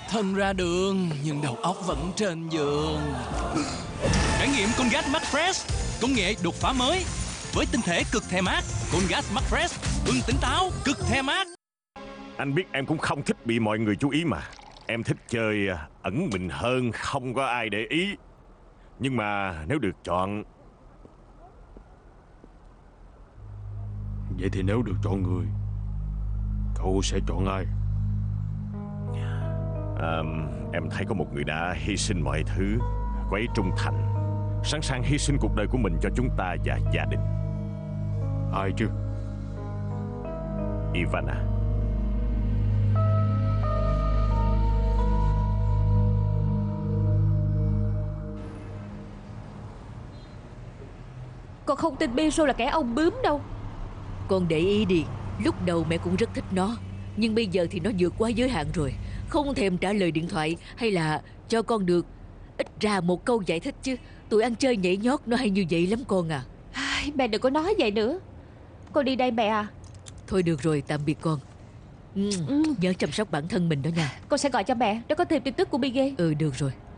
Thân ra đường nhưng đầu óc vẫn trên giường. Trải nghiệm Colgate Max Fresh, công nghệ đột phá mới với tinh thể cực the mát. Colgate Max Fresh, hương tỉnh táo, cực the mát. Anh biết em cũng không thích bị mọi người chú ý mà. Em thích chơi ẩn mình hơn, không có ai để ý. Nhưng mà nếu được chọn... Vậy thì nếu được chọn người, cậu sẽ chọn ai? Em thấy có một người đã hy sinh mọi thứ, cô ấy trung thành, sẵn sàng hy sinh cuộc đời của mình cho chúng ta và gia đình. Ai chứ? Ivana. Con không tin Pedro là kẻ ông bướm đâu. Con để ý đi, lúc đầu mẹ cũng rất thích nó, nhưng bây giờ thì nó vượt quá giới hạn rồi. Không thèm trả lời điện thoại hay là cho con được ít ra một câu giải thích chứ. Tụi ăn chơi nhảy nhót nó hay như vậy lắm con à. Mẹ đừng có nói vậy nữa. Con đi đây mẹ à. Thôi được rồi, tạm biệt con. Nhớ chăm sóc bản thân mình đó nha. Con sẽ gọi cho mẹ để có thêm tin tức của Miguel. Được rồi.